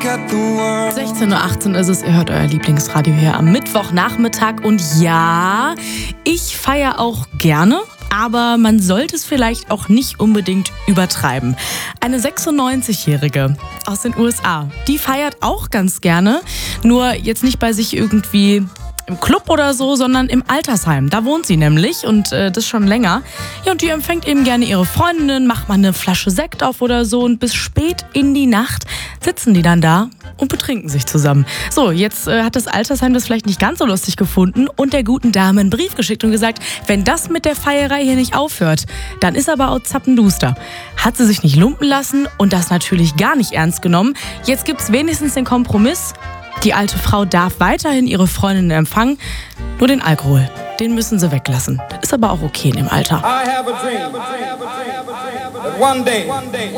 16:18 Uhr ist es, ihr hört euer Lieblingsradio hier am Mittwochnachmittag. Und ja, ich feiere auch gerne, aber man sollte es vielleicht auch nicht unbedingt übertreiben. Eine 96-Jährige aus den USA, die feiert auch ganz gerne, nur jetzt nicht bei sich irgendwie im Club oder so, sondern im Altersheim. Da wohnt sie nämlich und das schon länger. Ja, und die empfängt eben gerne ihre Freundin, macht mal eine Flasche Sekt auf oder so und bis spät in die Nacht sitzen die dann da und betrinken sich zusammen. So, jetzt hat das Altersheim das vielleicht nicht ganz so lustig gefunden und der guten Dame einen Brief geschickt und gesagt, wenn das mit der Feierei hier nicht aufhört, dann ist aber auch zappenduster. Hat sie sich nicht lumpen lassen und das natürlich gar nicht ernst genommen. Jetzt gibt's wenigstens den Kompromiss. Die alte Frau darf weiterhin ihre Freundin empfangen, nur den Alkohol, den müssen sie weglassen. Das ist aber auch okay in dem Alter. I have a dream that one day